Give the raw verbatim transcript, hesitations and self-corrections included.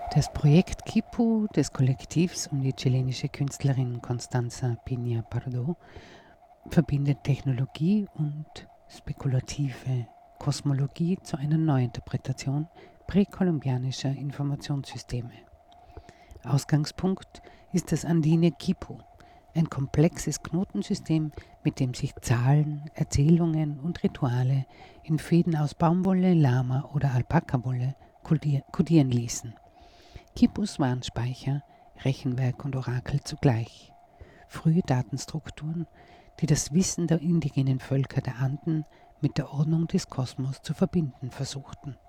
Das Projekt Quipu des Kollektivs um die chilenische Künstlerin Constanza Piña Pardo verbindet Technologie und spekulative Kosmologie zu einer Neuinterpretation präkolumbianischer Informationssysteme. Ausgangspunkt ist das andine Quipu, ein komplexes Knotensystem, mit dem sich Zahlen, Erzählungen und Rituale in Fäden aus Baumwolle, Lama oder Alpakawolle kodieren ließen. Quipus waren Speicher, Rechenwerk und Orakel zugleich. Frühe Datenstrukturen, die das Wissen der indigenen Völker der Anden mit der Ordnung des Kosmos zu verbinden versuchten.